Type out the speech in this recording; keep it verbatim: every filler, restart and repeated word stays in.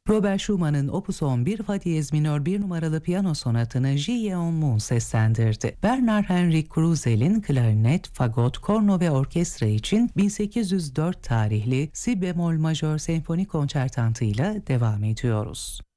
Robert Schumann'ın Opus on bir Fa diyez minör bir numaralı piyano sonatını Ji Yeon Moon seslendirdi. Bernard Henrik Krusel'in klarnet, fagot, korno ve orkestra için bin sekiz yüz dört tarihli Si bemol majör senfoni konçertantıyla devam ediyoruz.